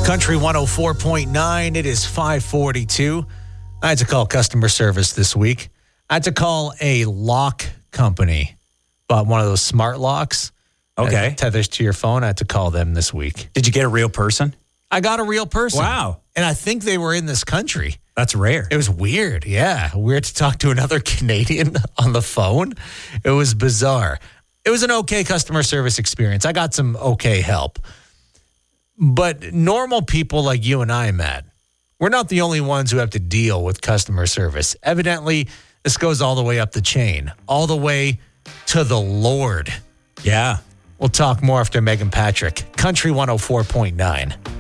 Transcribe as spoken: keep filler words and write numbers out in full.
Country one oh four point nine. It is five forty-two. I had to call customer service this week. I had to call a lock company. Bought one of those smart locks. Okay. That tethers to your phone. I had to call them this week. Did you get a real person? I got a real person. Wow. And I think they were in this country. That's rare. It was weird. Yeah. Weird to talk to another Canadian on the phone. It was bizarre. It was an okay customer service experience. I got some okay help. But normal people like you and I, Matt, we're not the only ones who have to deal with customer service. Evidently, this goes all the way up the chain, all the way to the Lord. Yeah. We'll talk more after Megan Patrick. Country one oh four point nine.